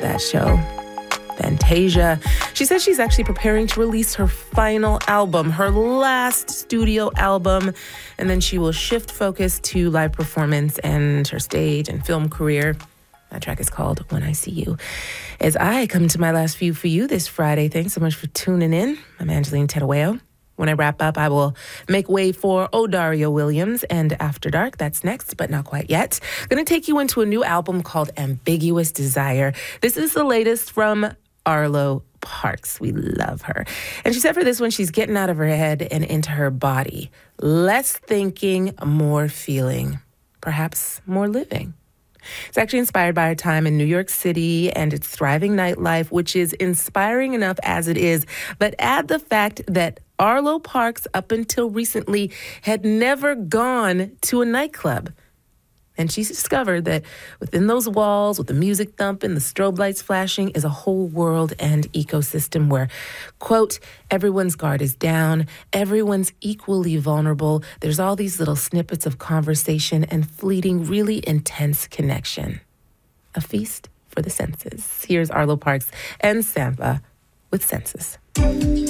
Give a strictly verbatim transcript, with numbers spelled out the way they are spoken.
that show. Fantasia. She says she's actually preparing to release her final album, her last studio album, and then she will shift focus to live performance and her stage and film career. That track is called When I See You. As I come to my last few for you this Friday, thanks so much for tuning in. I'm Angeline Tedaweo. When I wrap up, I will make way for O'Dario Williams and After Dark. That's next, but not quite yet. I'm going to take you into a new album called Ambiguous Desire. This is the latest from Arlo Parks. We love her. And she said for this one, she's getting out of her head and into her body. Less thinking, more feeling, perhaps more living. It's actually inspired by her time in New York City and its thriving nightlife, which is inspiring enough as it is. But add the fact that Arlo Parks, up until recently, had never gone to a nightclub. And she's discovered that within those walls, with the music thumping, the strobe lights flashing, is a whole world and ecosystem where, quote, everyone's guard is down, everyone's equally vulnerable. There's all these little snippets of conversation and fleeting, really intense connection. A feast for the senses. Here's Arlo Parks and Sampha with Senses.